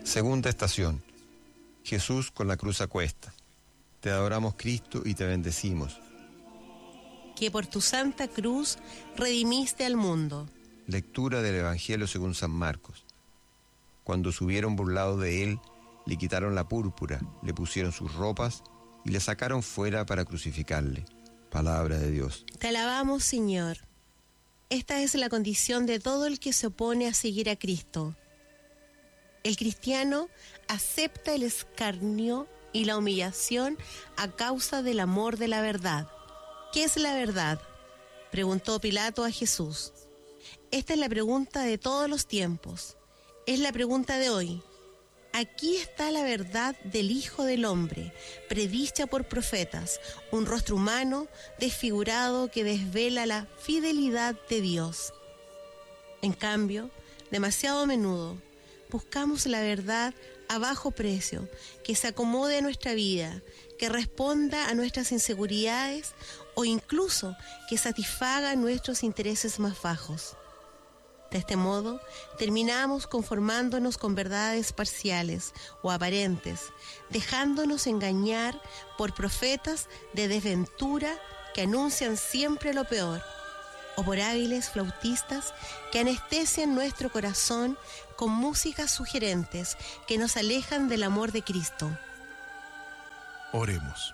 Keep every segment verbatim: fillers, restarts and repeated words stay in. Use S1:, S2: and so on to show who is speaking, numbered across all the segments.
S1: Segunda estación. Jesús con la cruz a cuesta. Te adoramos, Cristo, y te bendecimos.
S2: Que por tu santa cruz redimiste al mundo.
S1: Lectura del Evangelio según San Marcos. Cuando se hubieron burlado de él, le quitaron la púrpura, le pusieron sus ropas y le sacaron fuera para crucificarle. Palabra de Dios.
S2: Te alabamos, Señor. Esta es la condición de todo el que se opone a seguir a Cristo. El cristiano acepta el escarnio y la humillación a causa del amor de la verdad. ¿Qué es la verdad?, preguntó Pilato a Jesús. Esta es la pregunta de todos los tiempos. Es la pregunta de hoy. Aquí está la verdad del Hijo del Hombre, predicha por profetas, un rostro humano desfigurado que desvela la fidelidad de Dios. En cambio, demasiado a menudo, buscamos la verdad a bajo precio, que se acomode a nuestra vida, que responda a nuestras inseguridades o incluso que satisfaga nuestros intereses más bajos. De este modo, terminamos conformándonos con verdades parciales o aparentes, dejándonos engañar por profetas de desventura que anuncian siempre lo peor, o por hábiles flautistas que anestesian nuestro corazón con músicas sugerentes que nos alejan del amor de Cristo.
S3: Oremos.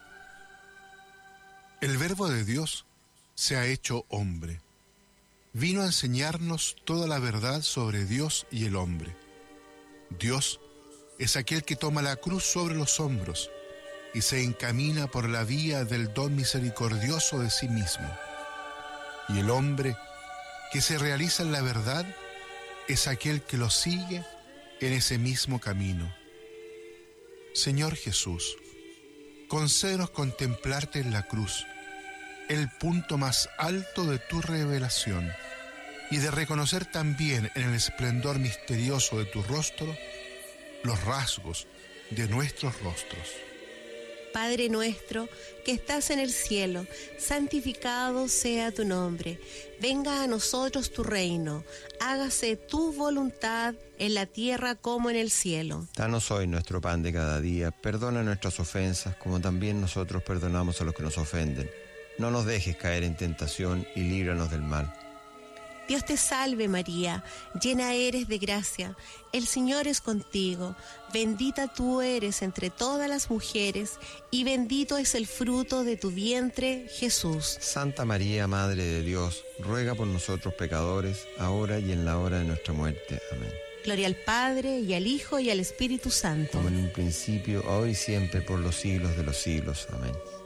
S3: El Verbo de Dios se ha hecho hombre. Vino a enseñarnos toda la verdad sobre Dios y el hombre. Dios es aquel que toma la cruz sobre los hombros y se encamina por la vía del don misericordioso de sí mismo. Y el hombre que se realiza en la verdad es aquel que lo sigue en ese mismo camino. Señor Jesús, concédenos contemplarte en la cruz, el punto más alto de tu revelación, y de reconocer también en el esplendor misterioso de tu rostro los rasgos de nuestros rostros.
S2: Padre nuestro, que estás en el cielo, santificado sea tu nombre. Venga a nosotros tu reino. Hágase tu voluntad en la tierra como en el cielo.
S1: Danos hoy nuestro pan de cada día. Perdona nuestras ofensas, como también nosotros perdonamos a los que nos ofenden. No nos dejes caer en tentación y líbranos del mal.
S2: Dios te salve María, llena eres de gracia, el Señor es contigo, bendita tú eres entre todas las mujeres y bendito es el fruto de tu vientre, Jesús.
S1: Santa María, Madre de Dios, ruega por nosotros pecadores, ahora y en la hora de nuestra muerte. Amén.
S2: Gloria al Padre, y al Hijo, y al Espíritu Santo.
S1: Como en un principio, ahora y siempre, por los siglos de los siglos. Amén.